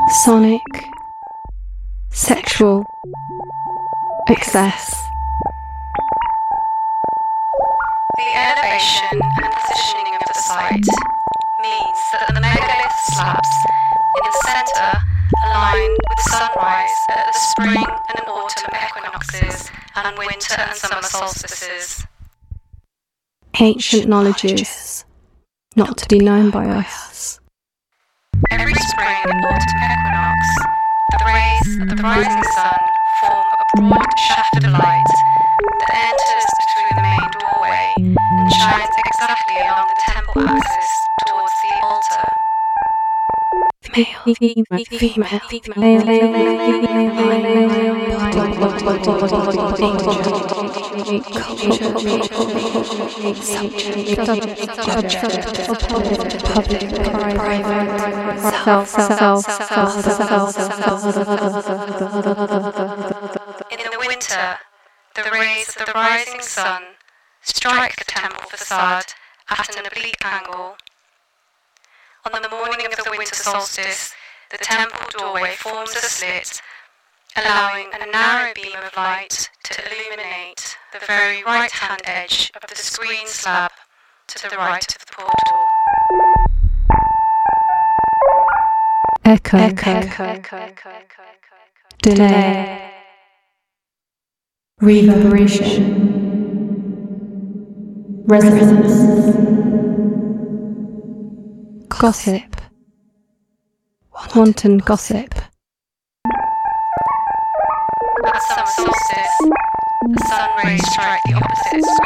sonic, sexual, excess. The elevation and positioning of the site means that the megalith slabs in the centre align with sunrise at the spring and autumn equinoxes and winter and summer solstices. Ancient knowledges, not to be known by us. Every spring and autumn equinox, the rays of the rising sun form a broad shaft of light that enters through the main doorway and shines exactly along the temple axis towards the altar. In the winter, the rays of the rising sun strike the temple facade at an oblique angle. On the morning of the winter solstice, the temple doorway forms a slit, allowing a narrow beam of light to illuminate the very right-hand edge of the screen slab to the right of the portal. Echo, delay, reverberation, resonance, gossip, wanton gossip. At summer solstice, the sun rays strike the opposite